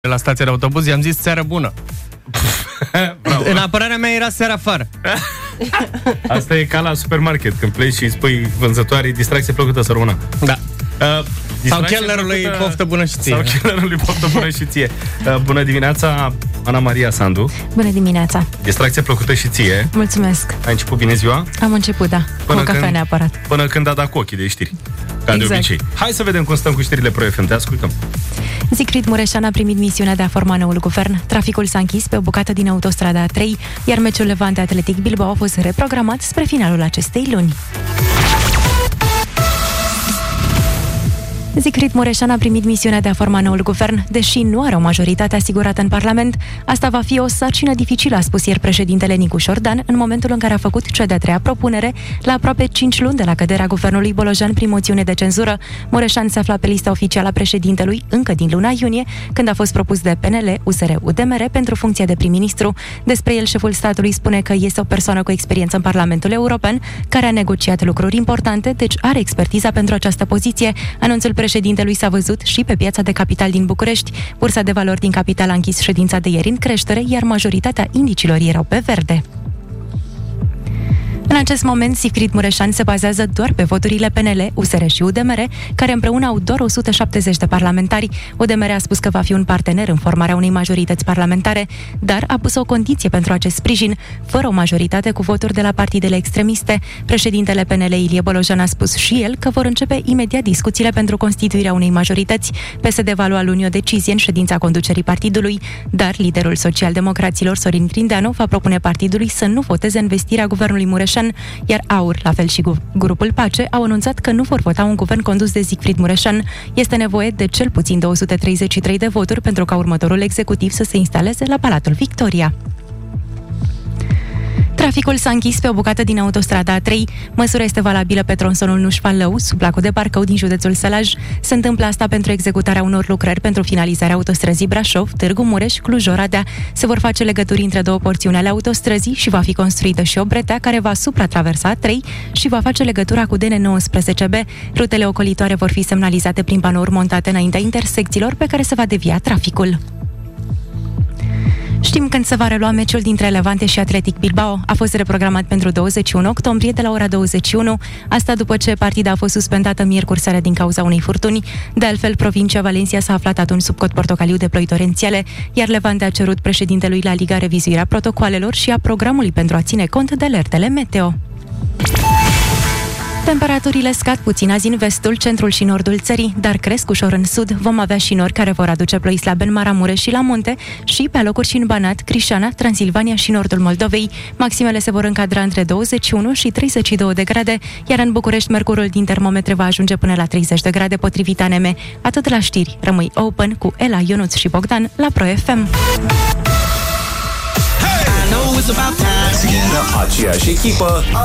la stația de autobuz, i-am zis seară bună. În apărarea mea era seara afară. Asta e ca la supermarket, când pleci și îi spui vânzătoarei distracție plăcută să rămână. Da. Sau chelnerului poftă bună și ție. Sau chelnerului poftă bună și ție. Bună dimineața, Ana Maria Sandu. Bună dimineața. Distracție plăcută și ție. Mulțumesc. Ai început bine ziua? Am început, da. Cu o cafea neapărat. Până când a dat cu ochii de știri. Ca de obicei. Hai să vedem cum stăm cu știrile Pro FM. Te ascultăm. Siegfried Mureșan a primit misiunea de a forma noul guvern. Traficul s-a închis pe o bucată din autostrada A3, iar meciul Levante Atletic Bilbao a fost reprogramat spre finalul acestei luni. Siegfried Mureșan a primit misiunea de a forma noul guvern, deși nu are o majoritate asigurată în Parlament. Asta va fi o sarcină dificilă, a spus ieri președintele Nicu Șordan, în momentul în care a făcut cea de-a treia propunere, la aproape 5 luni de la căderea guvernului Bolojan prin moțiune de cenzură. Mureșan se afla pe lista oficială a președintelui încă din luna iunie, când a fost propus de PNL, USR, UDMR pentru funcția de prim-ministru. Despre el, șeful statului spune că este o persoană cu experiență în Parlamentul European, care a negociat lucruri importante, deci are expertiza pentru această poziție. Anunțul președintelui s-a văzut și pe piața de capital din București. Bursa de valori din capital a închis ședința de ieri în creștere, iar majoritatea indicilor erau pe verde. În acest moment, Siegfried Mureșan se bazează doar pe voturile PNL, USR și UDMR, care împreună au doar 170 de parlamentari. UDMR a spus că va fi un partener în formarea unei majorități parlamentare, dar a pus o condiție pentru acest sprijin, fără o majoritate cu voturi de la partidele extremiste. Președintele PNL, Ilie Bolojan, a spus și el că vor începe imediat discuțiile pentru constituirea unei majorități. PSD va lua luni o decizie în ședința conducerii partidului, dar liderul social-democraților, Sorin Grindeanu, va propune partidului să nu voteze învestirea guvernului Mureșan, iar AUR, la fel și grupul Pace, au anunțat că nu vor vota un guvern condus de Siegfried Mureșan. Este nevoie de cel puțin 233 de voturi pentru ca următorul executiv să se instaleze la Palatul Victoria. Traficul s-a închis pe o bucată din autostrada A3. Măsura este valabilă pe tronsonul Nuș-Fălău, sub lacul de Barcău din județul Sălaj. Se întâmplă asta pentru executarea unor lucrări pentru finalizarea autostrăzii Brașov, Târgu Mureș, Cluj-Oradea. Se vor face legături între două porțiuni ale autostrăzii și va fi construită și o bretea care va supratraversa A3 și va face legătura cu DN19B. Rutele ocolitoare vor fi semnalizate prin panouri montate înaintea intersecțiilor pe care se va devia traficul. Știm când se va relua meciul dintre Levante și Atletic Bilbao. A fost reprogramat pentru 21 octombrie de la ora 21. Asta după ce partida a fost suspendată miercuri seara din cauza unei furtuni. De altfel, provincia Valencia s-a aflat atunci sub cod portocaliu de ploi torențiale, iar Levante a cerut președintelui La Liga revizuirea protocoalelor și a programului pentru a ține cont de alertele meteo. Temperaturile scad puțin azi în vestul, centrul și nordul țării, dar cresc ușor în sud. Vom avea și nori care vor aduce ploi slabe în Maramureș și la munte și pe alocuri și în Banat, Crișana, Transilvania și nordul Moldovei. Maximele se vor încadra între 21 și 32 de grade, iar în București mercurul din termometre va ajunge până la 30 de grade potrivit ANM. Atât la știri. Rămâi open cu Ela, Ionuț și Bogdan la Pro FM. Aceeași echipă,